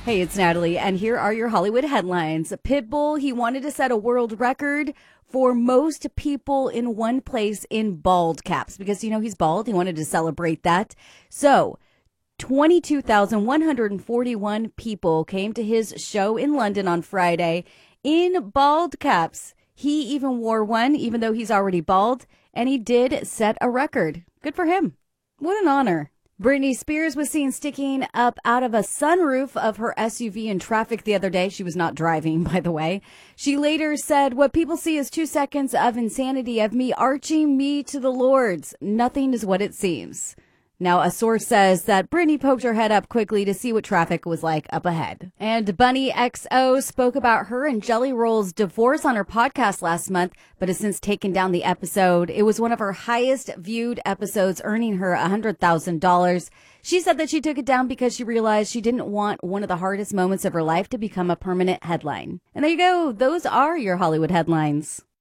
Hey, it's Natalie, and here are your Hollywood headlines. Pitbull, he wanted to set a world record for most people in one place in bald caps because, he's bald. He wanted to celebrate that. So 22,141 people came to his show in London on Friday in bald caps. He even wore one, even though he's already bald, and he did set a record. Good for him. What an honor. Britney Spears was seen sticking up out of a sunroof of her SUV in traffic the other day. She was not driving, by the way. She later said, "What people see is 2 seconds of insanity of me arching me to the Lords. Nothing is what it seems." Now, a source says that Britney poked her head up quickly to see what traffic was like up ahead. And Bunny XO spoke about her and Jelly Roll's divorce on her podcast last month, but has since taken down the episode. It was one of her highest viewed episodes, earning her $100,000. She said that she took it down because she realized she didn't want one of the hardest moments of her life to become a permanent headline. And there you go. Those are your Hollywood headlines.